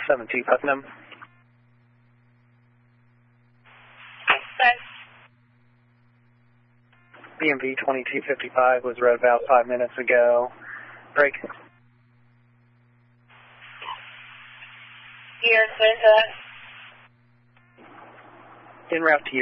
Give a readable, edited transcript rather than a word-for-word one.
72 Putnam. BMV 2255 was rode about 5 minutes ago. Break. Here, Clinton. En route to